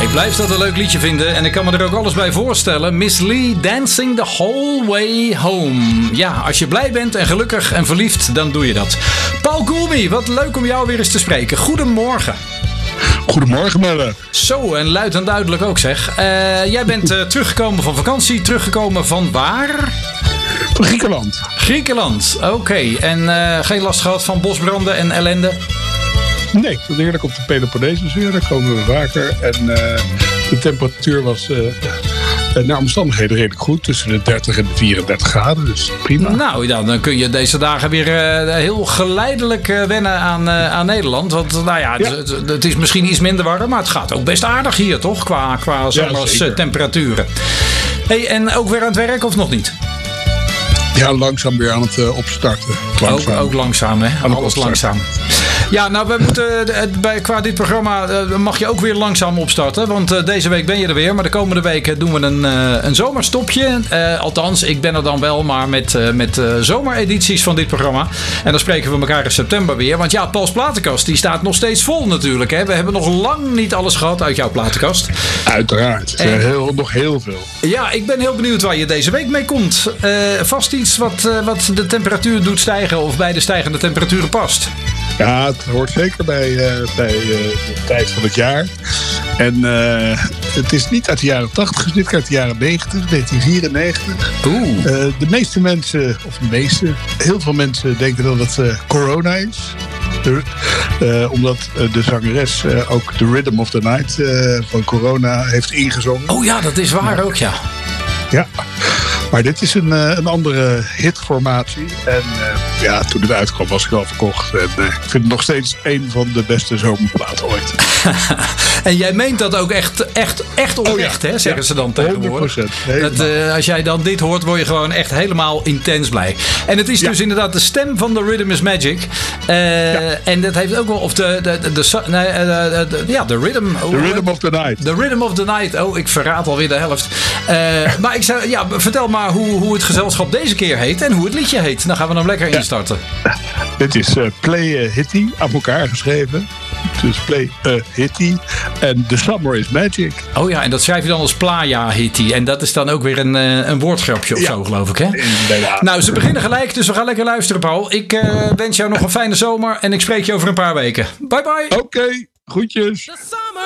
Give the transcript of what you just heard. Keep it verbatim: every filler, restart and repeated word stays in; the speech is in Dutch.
Ik blijf dat een leuk liedje vinden en ik kan me er ook alles bij voorstellen. Miss Li, Dancing the Whole Way Home. Ja, als je blij bent en gelukkig en verliefd, dan doe je dat. Paul Goulmy, wat leuk om jou weer eens te spreken. Goedemorgen. Goedemorgen, Melle. Zo, en luid en duidelijk ook zeg. Uh, jij bent uh, teruggekomen van vakantie. Teruggekomen van waar? Van Griekenland. Griekenland, oké. Okay. En uh, geen last gehad van bosbranden en ellende? Nee, ik zat heerlijk op de Peloponnesus weer. Daar komen we vaker. En uh, de temperatuur was uh, naar omstandigheden redelijk goed. Tussen de dertig en de vierendertig graden. Dus prima. Nou, ja, dan kun je deze dagen weer uh, heel geleidelijk uh, wennen aan, uh, aan Nederland. Want nou ja, ja. Het, het is misschien iets minder warm. Maar het gaat ook best aardig hier, toch? Qua, qua zomers ja, temperaturen. Hey, en ook weer aan het werk of nog niet? Ja, langzaam weer aan het uh, opstarten. Langzaam. Ook, ook langzaam, hè? Alles langzaam. Ja, nou, we moeten bij, qua dit programma uh, mag je ook weer langzaam opstarten. Want uh, deze week ben je er weer. Maar de komende weken doen we een, uh, een zomerstopje. Uh, althans, ik ben er dan wel, maar met, uh, met uh, zomeredities van dit programma. En dan spreken we elkaar in september weer. Want ja, Pauls platenkast die staat nog steeds vol natuurlijk. Hè? We hebben nog lang niet alles gehad uit jouw platenkast. Uiteraard. En, heel, nog heel veel. Ja, ik ben heel benieuwd waar je deze week mee komt. Uh, vast iets wat, uh, wat de temperatuur doet stijgen of bij de stijgende temperaturen past. Ja, het hoort zeker bij, uh, bij uh, de tijd van het jaar. En uh, het is niet uit de jaren tachtig, het is niet uit de jaren negentig, negentien vierennegentig. Oeh. Uh, de meeste mensen, of de meeste, heel veel mensen denken dat het uh, Corona is. De, uh, omdat uh, de zangeres uh, ook The Rhythm of the Night uh, van Corona heeft ingezongen. Oh ja, dat is waar maar, ook, ja. Ja. Maar dit is een, een andere hitformatie. En uh, ja, toen het uitkwam was ik al verkocht. En uh, ik vind het nog steeds een van de beste zomerplaten ooit. En jij meent dat ook echt, echt, echt oprecht, oh ja. hè, zeggen ja, ze dan tegenwoordig. honderd procent. Dat, uh, als jij dan dit hoort, word je gewoon echt helemaal intens blij. En het is ja. dus inderdaad de stem van The Rhythm is Magic. Uh, ja. En dat heeft ook wel, of de, de, de, de, nee, de, de ja, The Rhythm. The Rhythm of the Night. The Rhythm of the Night. Oh, ik verraad alweer de helft. Uh, maar ik zei, ja, vertel maar hoe, hoe het gezelschap deze keer heet en hoe het liedje heet. Dan gaan we hem lekker ja. instarten. Dit is uh, Play a Hitty, aan elkaar geschreven. Dus Play a Hitty. En The Summer is Magic. Oh ja, en dat schrijf je dan als Playa Hitty. En dat is dan ook weer een, een woordgrapje of ja. zo, geloof ik, hè? Inderdaad. Nou, ze beginnen gelijk, dus we gaan lekker luisteren, Paul. Ik uh, wens jou nog een fijne zomer en ik spreek je over een paar weken. Bye bye. Oké, okay, groetjes.